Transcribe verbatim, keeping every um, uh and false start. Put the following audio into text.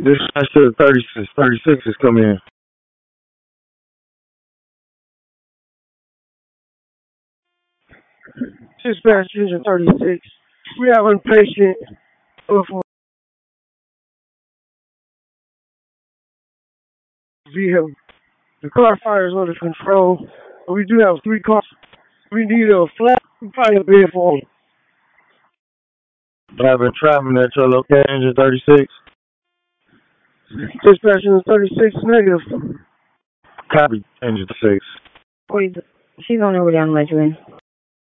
This I said thirty-six. thirty-six is coming in. Dispatch engine thirty-six. We have a patient with a vehicle. The car fire is under control. We do have three cars. We need a flat fire bed for them. I've been traveling at your location, engine thirty-six. Dispatch engine thirty-six negative. Copy, engine six. Wait, she's on her way down Ledgewin.